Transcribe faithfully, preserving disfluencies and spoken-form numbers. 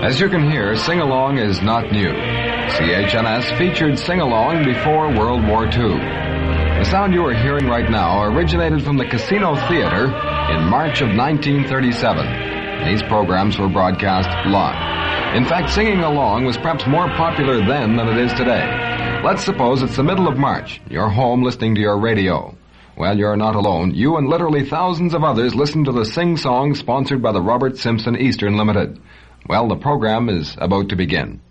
As you can hear, sing-along is not new. C H N S featured sing-along before World War Two. The sound you are hearing right now originated from the Casino Theater in March of nineteen thirty-seven. These programs were broadcast live. In fact, singing along was perhaps more popular then than it is today. Let's suppose it's the middle of March. You're home listening to your radio. Well, you're not alone. You and literally thousands of others listen to the sing-song sponsored by the Robert Simpson Eastern Limited. Well, the program is about to begin.